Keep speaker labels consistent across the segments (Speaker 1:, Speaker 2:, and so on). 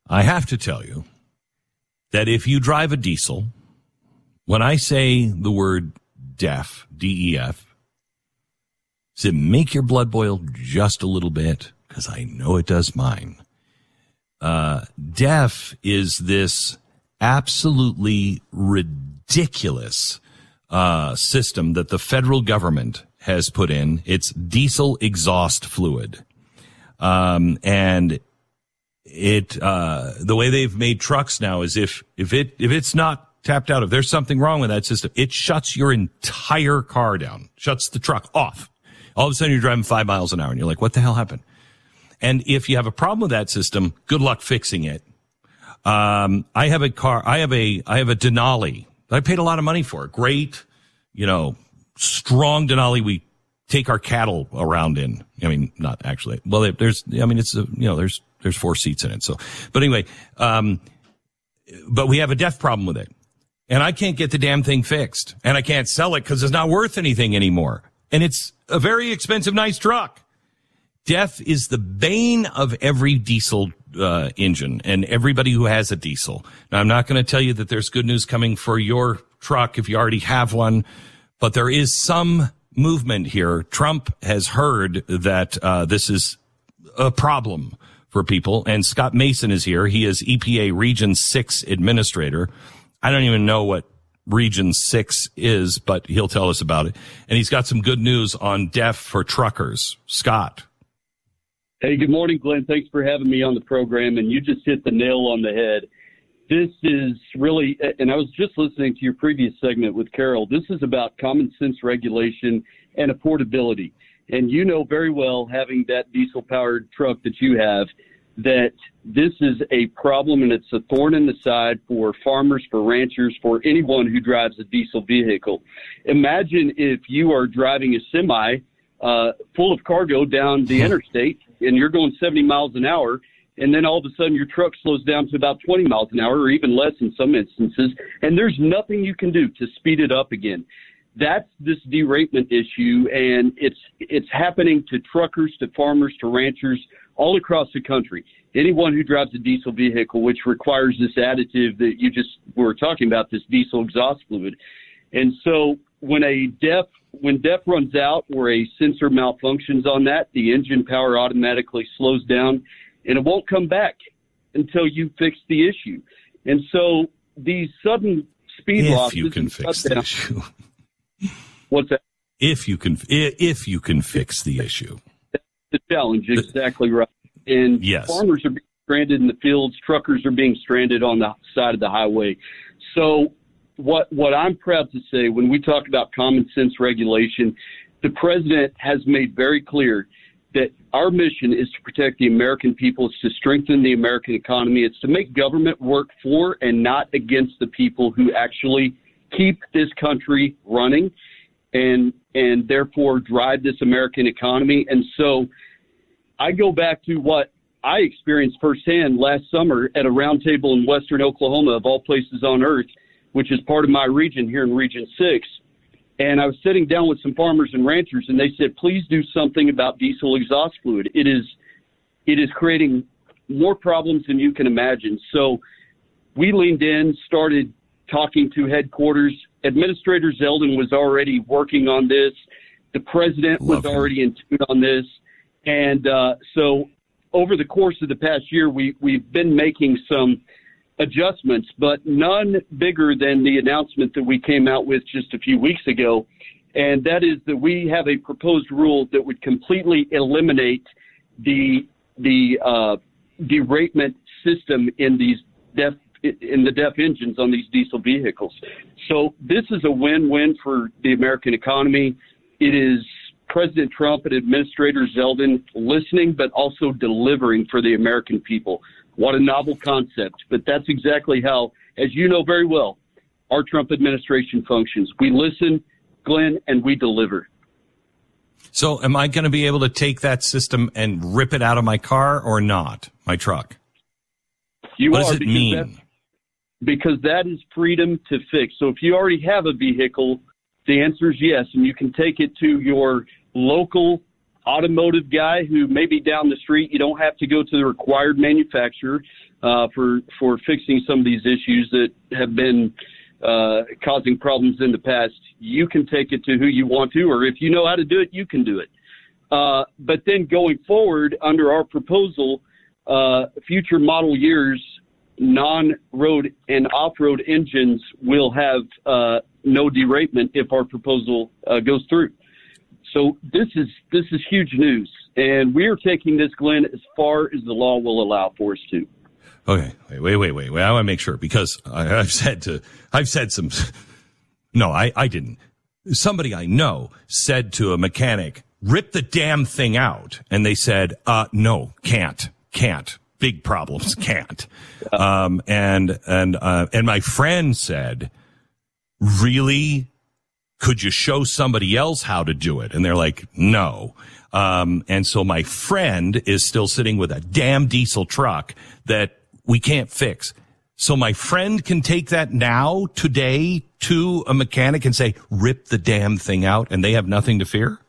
Speaker 1: I have to tell you that if you drive a diesel, when I say the word DEF, D-E-F, does it make your blood boil just a little bit? Because I know it does mine. DEF is this absolutely ridiculous system that the federal government has put in. It's diesel exhaust fluid. And it, the way they've made trucks now is if it's not tapped out, if there's something wrong with that system, it shuts your entire car down, shuts the truck off. All of a sudden you're driving 5 miles an hour and you're like, what the hell happened? And if you have a problem with that system, good luck fixing it. I have a Denali. I paid a lot of money for it. Great, strong Denali we take our cattle around in. I mean, not actually. Well, there's 4 seats in it. So, but anyway, but we have a DEF problem with it. And I can't get the damn thing fixed. And I can't sell it because it's not worth anything anymore. And it's a very expensive, nice truck. DEF is the bane of every diesel engine and everybody who has a diesel. Now, I'm not going to tell you that there's good news coming for your truck if you already have one, but there is some movement here. Trump has heard that this is a problem for people, and Scott Mason is here. He is EPA Region 6 Administrator. I don't even know what Region 6 is, but he'll tell us about it. And he's got some good news on DEF for truckers. Scott.
Speaker 2: Hey, good morning, Glenn. Thanks for having me on the program. And you just hit the nail on the head. This is really, and I was just listening to your previous segment with Carol, this is about common sense regulation and affordability. And you know very well, having that diesel-powered truck that you have, that this is a problem and it's a thorn in the side for farmers, for ranchers, for anyone who drives a diesel vehicle. Imagine if you are driving a semi full of cargo down the interstate and you're going 70 miles an hour, and then all of a sudden your truck slows down to about 20 miles an hour or even less in some instances, and there's nothing you can do to speed it up again. That's this derailment issue, and it's happening to truckers, to farmers, to ranchers all across the country. Anyone who drives a diesel vehicle, which requires this additive that you just were talking about, this diesel exhaust fluid. And so when DEF runs out or a sensor malfunctions on that, the engine power automatically slows down, and it won't come back until you fix the issue. And so these sudden speed losses.
Speaker 1: If you can fix the issue.
Speaker 2: What's that?
Speaker 1: If you can fix the issue.
Speaker 2: That's the challenge, exactly right. And
Speaker 1: yes.
Speaker 2: Farmers are being stranded in the fields. Truckers are being stranded on the side of the highway. So what I'm proud to say, when we talk about common sense regulation, the president has made very clear that our mission is to protect the American people. It's to strengthen the American economy. It's to make government work for and not against the people who actually keep this country running and therefore drive this American economy. And so I go back to what I experienced firsthand last summer at a roundtable in western Oklahoma, of all places on earth, which is part of my region here in Region 6. And I was sitting down with some farmers and ranchers, and they said, please do something about diesel exhaust fluid. It is creating more problems than you can imagine. So we leaned in, started talking to headquarters. Administrator Zeldin was already working on this. The president was already in tune on this. And so over the course of the past year, we've been making some adjustments, but none bigger than the announcement that we came out with just a few weeks ago. And that is that we have a proposed rule that would completely eliminate the derailment system in the DEF engines on these diesel vehicles. So this is a win-win for the American economy. It is President Trump and Administrator Zeldin listening, but also delivering for the American people. What a novel concept. But that's exactly how, as you know very well, our Trump administration functions. We listen, Glenn, and we deliver.
Speaker 1: So am I going to be able to take that system and rip it out of my car or not, my truck? What does it mean?
Speaker 2: Because that is freedom to fix. So if you already have a vehicle, the answer is yes, and you can take it to your local automotive guy who may be down the street. You don't have to go to the required manufacturer for fixing some of these issues that have been causing problems in the past. You can take it to who you want to, or if you know how to do it, you can do it. But then going forward, under our proposal, future model years, non-road and off-road engines will have no deratement if our proposal goes through. So this is huge news, and we are taking this, Glenn, as far as the law will allow for us to.
Speaker 1: Okay, wait. I want to make sure, because I've said some. No, I didn't. Somebody I know said to a mechanic, "Rip the damn thing out," and they said, "No, can't. Big problems, can't." And my friend said, "Really? Could you show somebody else how to do it?" And they're like, "No." And so my friend is still sitting with a damn diesel truck that we can't fix. So my friend can take that now, today, to a mechanic and say, "Rip the damn thing out," and they have nothing to fear?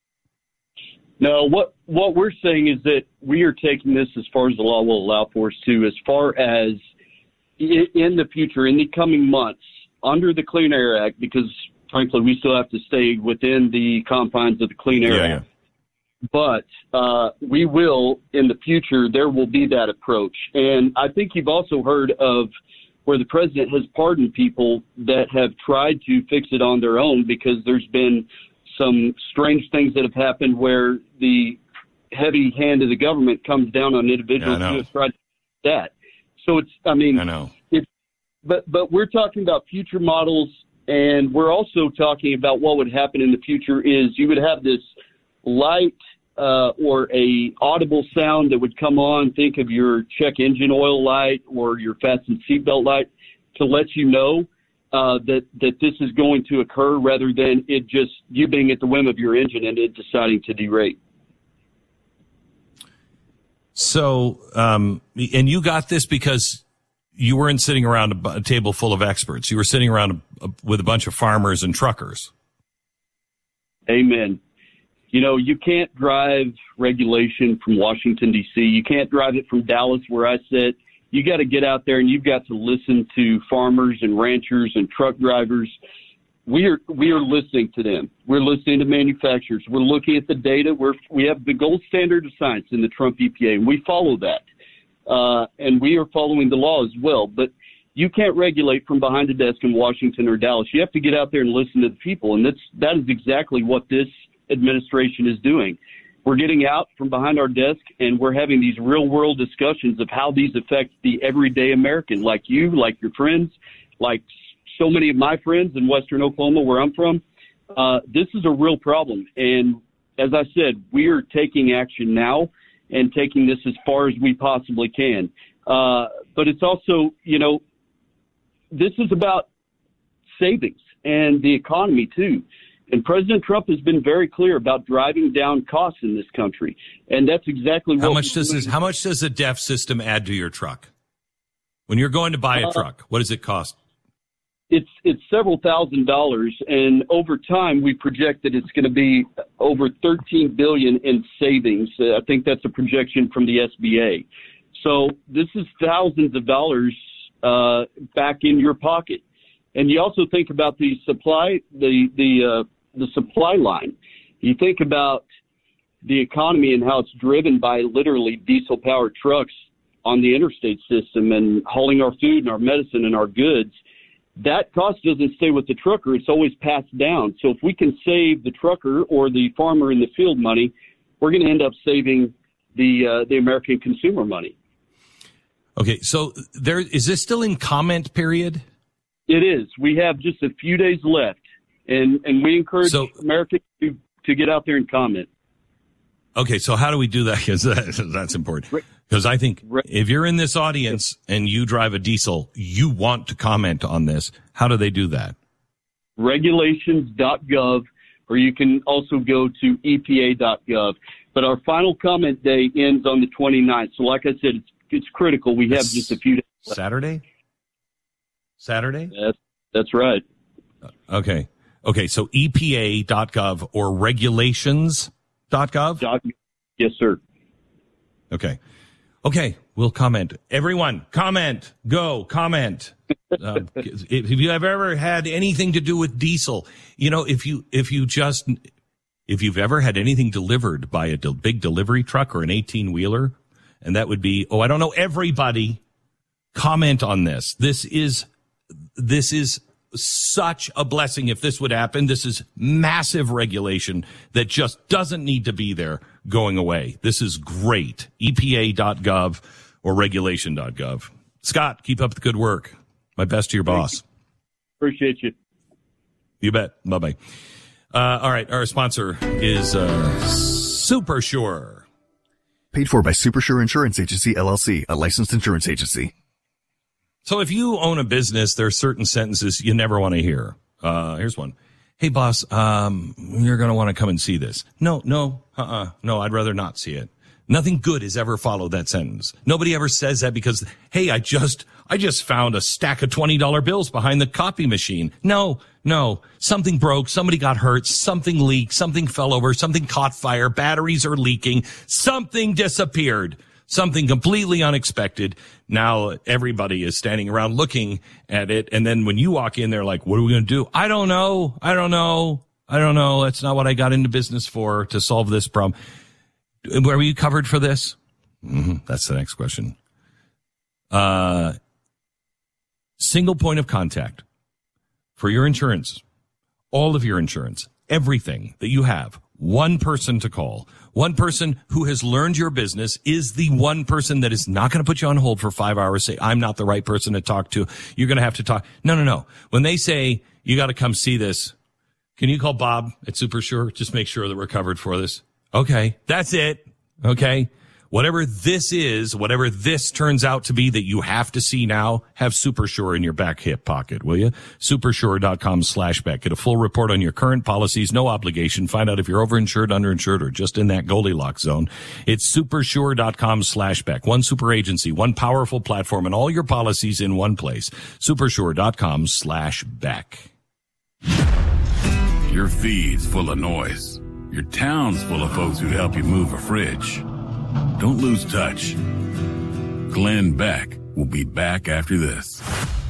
Speaker 2: No, what we're saying is that we are taking this as far as the law will allow for us to, as far as in the future, in the coming months, under the Clean Air Act, because frankly, we still have to stay within the confines of the Clean Air Act. But we will, in the future, there will be that approach. And I think you've also heard of where the president has pardoned people that have tried to fix it on their own, because there's been some strange things that have happened where the heavy hand of the government comes down on individuals who have tried to do that. So I know. But we're talking about future models, and we're also talking about what would happen in the future is you would have this light or a audible sound that would come on. Think of your check engine oil light or your fasten seatbelt light to let you know that this is going to occur, rather than it just you being at the whim of your engine and it deciding to derate.
Speaker 1: So, and you got this because you weren't sitting around a table full of experts. You were sitting around with a bunch of farmers and truckers.
Speaker 2: Amen. You know, you can't drive regulation from Washington, D.C. You can't drive it from Dallas, where I sit. You got to get out there and you've got to listen to farmers and ranchers and truck drivers. We are listening to them. We're listening to manufacturers. We're looking at the data. We have the gold standard of science in the Trump EPA, and we follow that. And we are following the law as well. But you can't regulate from behind a desk in Washington or Dallas. You have to get out there and listen to the people, and that is exactly what this administration is doing. We're getting out from behind our desk, and we're having these real-world discussions of how these affect the everyday American, like you, like your friends, like so many of my friends in western Oklahoma, where I'm from. This is a real problem, and as I said, we are taking action now and taking this as far as we possibly can. But it's also, this is about savings and the economy, too. And President Trump has been very clear about driving down costs in this country, and that's exactly what.
Speaker 1: How much does a DEF system add to your truck? When you're going to buy a truck, what does it cost?
Speaker 2: It's several $1,000s, and over time we project that it's going to be over $13 billion in savings. I think that's a projection from the SBA. So this is thousands of dollars back in your pocket. And you also think about the supply, the supply line. You think about the economy and how it's driven by literally diesel-powered trucks on the interstate system and hauling our food and our medicine and our goods. That cost doesn't stay with the trucker. It's always passed down. So if we can save the trucker or the farmer in the field money, we're going to end up saving the American consumer money.
Speaker 1: Okay, so is this still in comment period?
Speaker 2: It is. We have just a few days left, and we encourage Americans to get out there and comment.
Speaker 1: Okay, so how do we do that? Because that's important. Because I think if you're in this audience and you drive a diesel, you want to comment on this. How do they do that? Regulations.gov,
Speaker 2: or you can also go to EPA.gov. But our final comment day ends on the 29th. So like I said, it's critical. We have just a few days left.
Speaker 1: Saturday?
Speaker 2: That's right.
Speaker 1: Okay, so EPA.gov or regulations.gov.
Speaker 2: Yes, sir.
Speaker 1: Okay. We'll comment. Everyone, comment. Go, comment. If you have ever had anything to do with diesel, if you've ever had anything delivered by a big delivery truck or an 18-wheeler, and that would be, I don't know, everybody, comment on this. This is such a blessing if this would happen. This is massive regulation that just doesn't need to be there going away. This is great. EPA.gov or regulation.gov. Scott, keep up the good work. My best to your boss.
Speaker 2: Appreciate you.
Speaker 1: You bet. Bye-bye. All right. Our sponsor is SuperSure.
Speaker 3: Paid for by SuperSure Insurance Agency, LLC, a licensed insurance agency.
Speaker 1: So if you own a business, there are certain sentences you never want to hear. Here's one. Hey, boss, you're going to want to come and see this. No, I'd rather not see it. Nothing good has ever followed that sentence. Nobody ever says that because, hey, I just found a stack of $20 bills behind the copy machine. No. Something broke. Somebody got hurt. Something leaked. Something fell over. Something caught fire. Batteries are leaking. Something disappeared. Something completely unexpected. Now everybody is standing around looking at it. And then when you walk in, they're like, what are we going to do? I don't know. That's not what I got into business for, to solve this problem. Were you covered for this? That's the next question. Single point of contact for your insurance, all of your insurance, everything that you have. One person to call. One person who has learned your business is the one person that is not going to put you on hold for 5 hours, say, I'm not the right person to talk to. You're going to have to talk. No. When they say, you got to come see this, can you call Bob at SuperSure? Just make sure that we're covered for this. Okay, that's it. Okay. Whatever this is, whatever this turns out to be that you have to see now, have SuperSure in your back hip pocket, will you? SuperSure.com/Beck. Get a full report on your current policies, no obligation. Find out if you're overinsured, underinsured, or just in that Goldilocks zone. It's SuperSure.com/Beck. One super agency, one powerful platform, and all your policies in one place. SuperSure.com/Beck.
Speaker 4: Your feed's full of noise. Your town's full of folks who'd help you move a fridge. Don't lose touch. Glenn Beck will be back after this.